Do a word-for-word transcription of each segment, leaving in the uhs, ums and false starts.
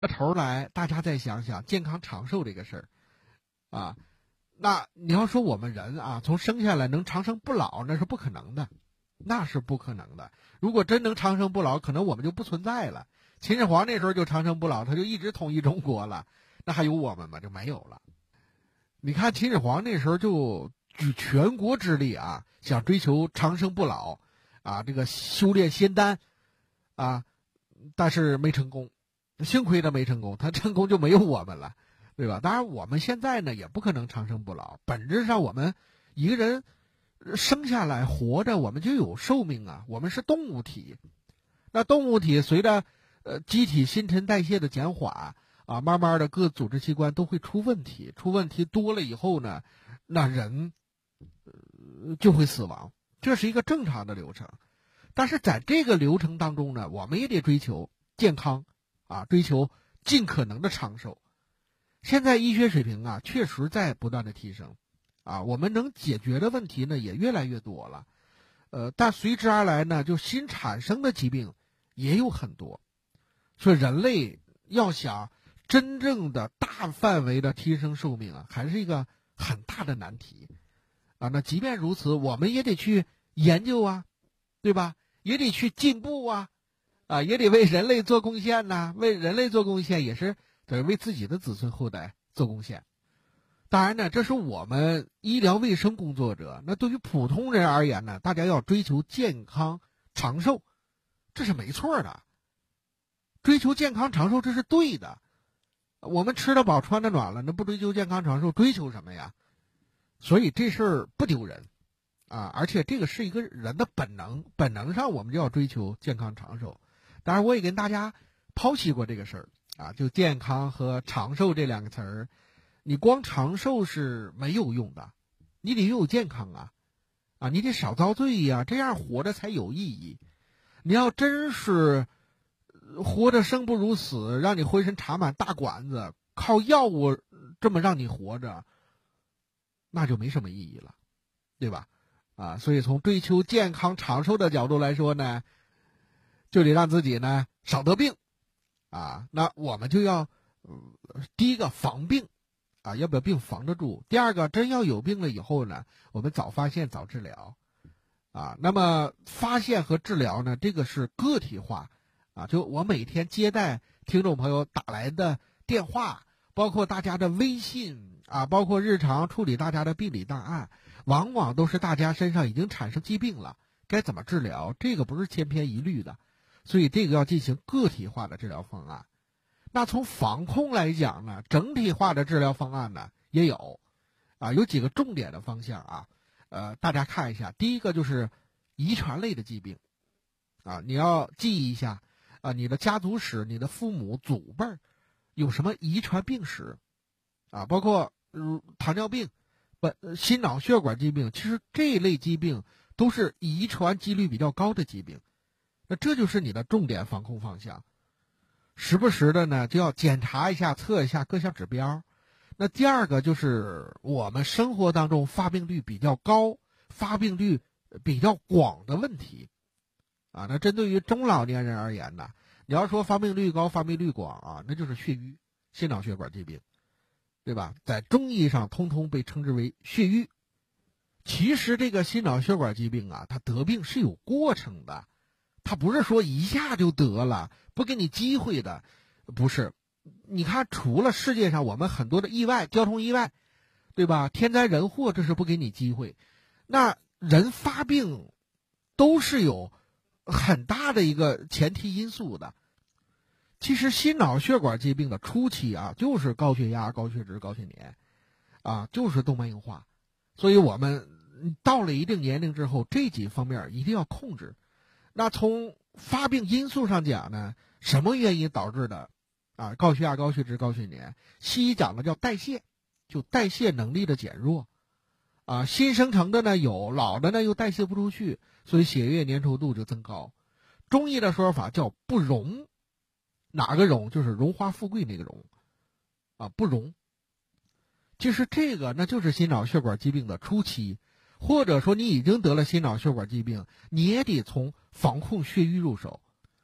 到头来大家再想想健康长寿这个事儿啊，那你要说我们人啊，从生下来能长生不老，那是不可能的，那是不可能的。如果真能长生不老，可能我们就不存在了。秦始皇那时候就长生不老，他就一直统一中国了，那还有我们吗？就没有了。你看秦始皇那时候就举全国之力啊，想追求长生不老啊，这个修炼仙丹啊，但是没成功。幸亏他没成功，他成功就没有我们了，对吧？当然我们现在呢也不可能长生不老，本质上我们一个人生下来活着，我们就有寿命啊，我们是动物体。那动物体随着呃机体新陈代谢的减缓啊，慢慢的各组织器官都会出问题，出问题多了以后呢，那人、呃、就会死亡，这是一个正常的流程。但是在这个流程当中呢，我们也得追求健康啊，追求尽可能的长寿。现在医学水平啊，确实在不断的提升，啊，我们能解决的问题呢也越来越多了，呃，但随之而来呢，就新产生的疾病也有很多，所以人类要想真正的大范围的提升寿命啊，还是一个很大的难题，啊，那即便如此，我们也得去研究啊，对吧？也得去进步啊。啊，也得为人类做贡献呐、啊！为人类做贡献，也是得为自己的子孙后代做贡献。当然呢，这是我们医疗卫生工作者。那对于普通人而言呢，大家要追求健康长寿，这是没错的。追求健康长寿，这是对的。我们吃得饱，穿得暖了，那不追求健康长寿，追求什么呀？所以这事儿不丢人啊，而且这个是一个人的本能，本能上我们就要追求健康长寿。当然，我也跟大家剖析过这个事儿啊，就健康和长寿这两个词儿，你光长寿是没有用的，你得拥有健康啊，啊，你得少遭罪呀、啊，这样活着才有意义。你要真是活着生不如死，让你浑身插满大管子，靠药物这么让你活着，那就没什么意义了，对吧？啊，所以从追求健康长寿的角度来说呢，就得让自己呢少得病，啊，那我们就要，呃，第一个防病，啊，要不要病防得住？第二个，真要有病了以后呢，我们早发现早治疗，啊，那么发现和治疗呢，这个是个体化，啊，就我每天接待听众朋友打来的电话，包括大家的微信啊，包括日常处理大家的病理档案，往往都是大家身上已经产生疾病了，该怎么治疗？这个不是千篇一律的。所以这个要进行个体化的治疗方案。那从防控来讲呢，整体化的治疗方案呢也有，啊，有几个重点的方向啊，呃，大家看一下。第一个就是遗传类的疾病，啊，你要记一下，啊，你的家族史，你的父母祖辈有什么遗传病史，啊，包括呃糖尿病、不心脑血管疾病，其实这类疾病都是遗传几率比较高的疾病。那这就是你的重点防控方向，时不时的呢就要检查一下、测一下各项指标。那第二个就是我们生活当中发病率比较高、发病率比较广的问题，啊，那针对于中老年人而言呢，你要说发病率高、发病率广啊，那就是血瘀、心脑血管疾病，对吧？在中医上通通被称之为血瘀。其实这个心脑血管疾病啊，它得病是有过程的。他不是说一下就得了，不给你机会的，不是。你看，除了世界上我们很多的意外，交通意外，对吧？天灾人祸，这是不给你机会。那人发病都是有很大的一个前提因素的。其实心脑血管疾病的初期啊，就是高血压、高血脂、高血粘，啊，就是动脉硬化。所以我们到了一定年龄之后，这几方面一定要控制。那从发病因素上讲呢，什么原因导致的啊？高血压、高血脂、高血粘，西医讲的叫代谢，就代谢能力的减弱，啊，新生成的呢有，老的呢又代谢不出去，所以血液粘稠度就增高。中医的说法叫不荣，哪个荣？就是荣华富贵那个荣，啊，不荣。其实这个那就是心脑血管疾病的初期。或者说你已经得了心脑血管疾病，你也得从防控血瘀入手。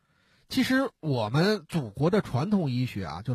其实我们祖国的传统医学啊，就